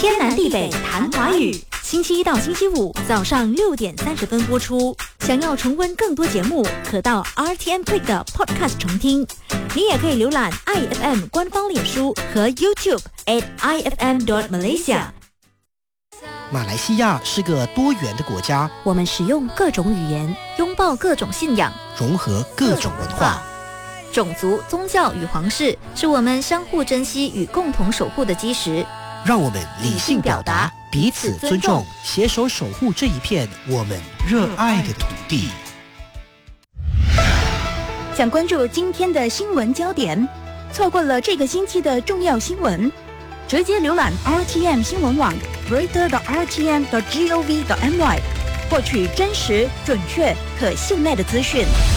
天南地北谈华语，星期一到星期五早上6:30播出。想要重温更多节目，可到 RTM Play 的 Podcast 重听。你也可以浏览 IFM 官方脸书和 YouTube @ifm.malaysia。 马来西亚是个多元的国家， 我们使用各种语言，拥抱各种信仰， 融合各种文化。 种族、宗教与皇室是我们相互珍惜与共同守护的基石。 让我们理性表达，彼此尊重，携手守护这一片我们热爱的土地。 想关注今天的新闻焦点，错过了这个星期的重要新闻，直接浏览 RTM 新闻网 reader.rtm.gov.my， 获取真实、准确、可信赖的资讯。